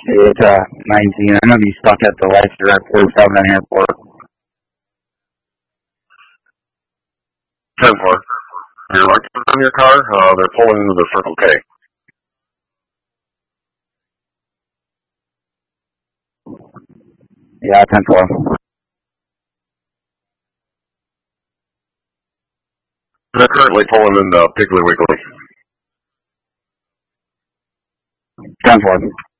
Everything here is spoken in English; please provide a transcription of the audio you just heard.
It's 19. I'm going to be stuck at the lights here at 47 Airport. 10-4. Your lights on your car, they're pulling into the Circle K. Yeah, 10-4. They're currently pulling into Piggly Wiggly. 10-4.